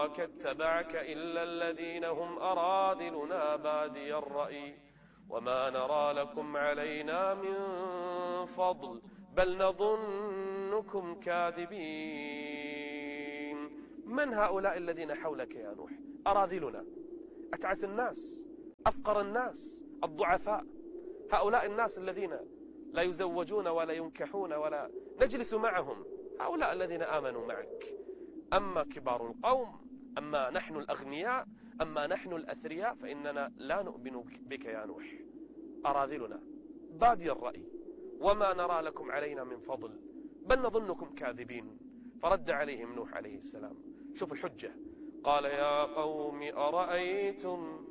اتبعك إلا الذين هم أراذلنا بادي الرأي وما نرى لكم علينا من فضل بل نظنكم كاذبين. من هؤلاء الذين حولك يا نوح؟ أراذلنا، أتعس الناس، أفقر الناس، الضعفاء، هؤلاء الناس الذين لا يزوجون ولا ينكحون ولا نجلس معهم، هؤلاء الذين آمنوا معك. أما كبار القوم، أما نحن الأغنياء، أما نحن الأثرياء فإننا لا نؤمن بك يا نوح. أراذلنا بادي الرأي وما نرى لكم علينا من فضل بل نظنكم كاذبين. فرد عليهم نوح عليه السلام، شوف الحجة، قال يا قوم أرأيتم